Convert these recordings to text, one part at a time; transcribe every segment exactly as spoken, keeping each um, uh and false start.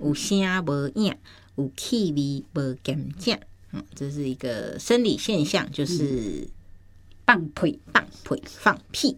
有声无影，有气味无咸正。嗯，这是一个生理现象，就是放屁， 放屁，放屁。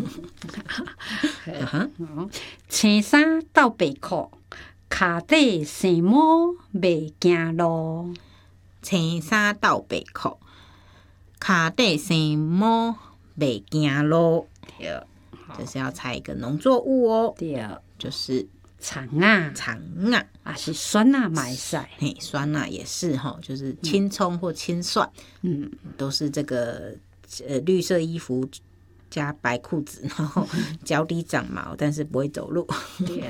青衫斗白裤，脚底生毛袂行路。 青衫斗白裤，脚底生毛袂行路。 对， 这是要猜一个农作物哦。 对， 就是长啊， 长啊， 还是酸啊，买晒。 嘿，酸啊也是哈，就是青葱或青蒜，嗯，都是这个呃绿色衣服加白裤子，然后脚底长毛，但是不会走路。 对，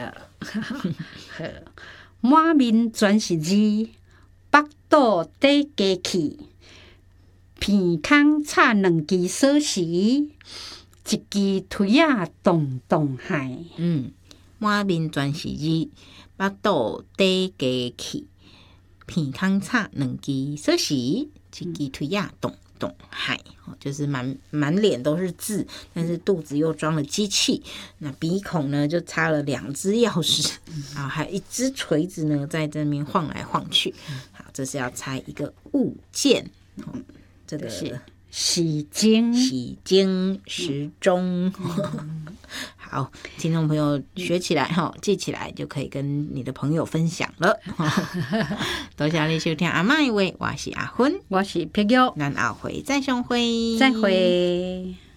满面全是字，腹肚底加气，鼻孔插两支锁匙，一支腿啊动动害。 嗯，满面全是字，腹肚底加气，鼻孔插两支锁匙，一支腿啊动动害。就是满满脸都是字，但是肚子又装了机器。那鼻孔呢，就插了两只钥匙，啊，还有一只锤子呢，在这边晃来晃去。好，这是要猜一个物件。哦、这个是洗精， 洗精时钟。好，听众朋友学起来哈，记起来就可以跟你的朋友分享了。多谢你收听阿嬷的话，我是阿芬， 我是碧玉， 咱后回再相会， 再会。